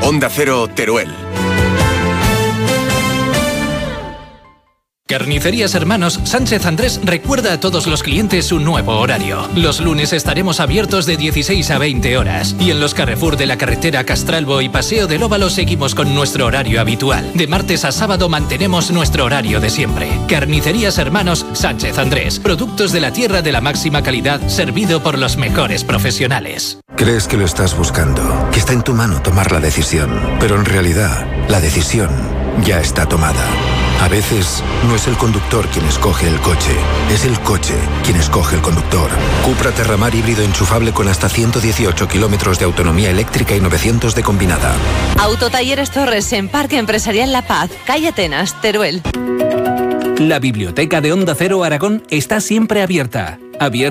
Onda Cero, Teruel. Carnicerías Hermanos Sánchez Andrés recuerda a todos los clientes su nuevo horario. Los lunes estaremos abiertos de 16 a 20 horas y en los Carrefour de la carretera Castralbo y Paseo del Óvalo seguimos con nuestro horario habitual. De martes a sábado mantenemos nuestro horario de siempre. Carnicerías Hermanos Sánchez Andrés. Productos de la tierra de la máxima calidad, servido por los mejores profesionales. Crees que lo estás buscando, que está en tu mano tomar la decisión, pero en realidad la decisión ya está tomada. A veces no es el conductor quien escoge el coche, es el coche quien escoge el conductor. Cupra Terramar híbrido enchufable con hasta 118 kilómetros de autonomía eléctrica y 900 de combinada. Autotalleres Torres en Parque Empresarial La Paz, calle Atenas, Teruel. La biblioteca de Onda Cero Aragón está siempre abierta.